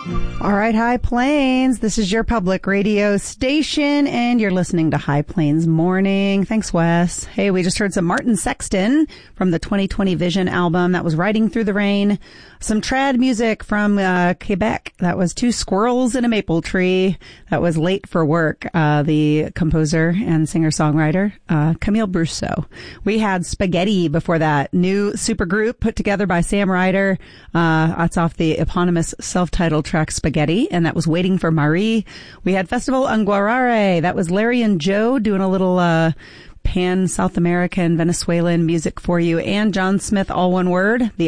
All right, High Plains, this is your public radio station, and you're listening to High Plains Morning. Thanks, Wes. Hey, we just heard some Martin Sexton from the 2020 Vision album. That was Riding Through the Rain. Some trad music from Quebec. That was Two Squirrels in a Maple Tree. That was Late for Work, the composer and singer-songwriter, Camille Brousseau. We had Spaghetti before that, new supergroup put together by Sam Ryder. That's off the eponymous self-titled track Spaghetti, and that was Waiting for Marie. We had Festival Anguarare. That was Larry and Joe doing a little pan South American Venezuelan music for you, and John Smith, all one word. The